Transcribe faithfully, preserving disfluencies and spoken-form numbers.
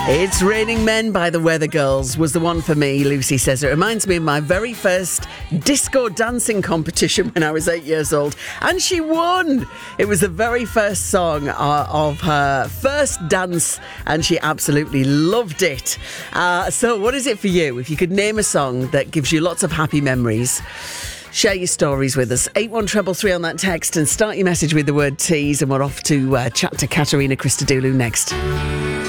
It's Raining Men by the Weather Girls was the one for me, Lucy says. It reminds me of my very first disco dancing competition when I was eight years old. And she won! It was the very first song uh, of her first dance, and she absolutely loved it. Uh, so what is it for you? If you could name a song that gives you lots of happy memories, share your stories with us. eight one three three on that text and start your message with the word tease, and we're off to uh, chat to Katerina Christodoulou next.